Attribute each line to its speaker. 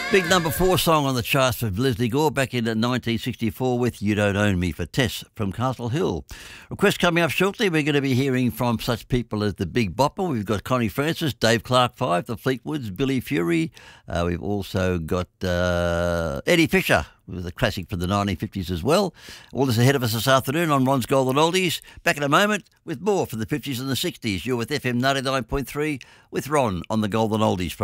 Speaker 1: Big number 4 song on the charts for Leslie Gore back in 1964 with You Don't Own Me for Tess from Castle Hill. Request coming up shortly. We're going to be hearing from such people as the Big Bopper. We've got Connie Francis, Dave Clark 5, the Fleetwoods, Billy Fury. We've also got Eddie Fisher with a classic from the 1950s as well. All this ahead of us this afternoon on Ron's Golden Oldies. Back in a moment with more from the 50s and the 60s. You're with FM 99.3 with Ron on the Golden Oldies program.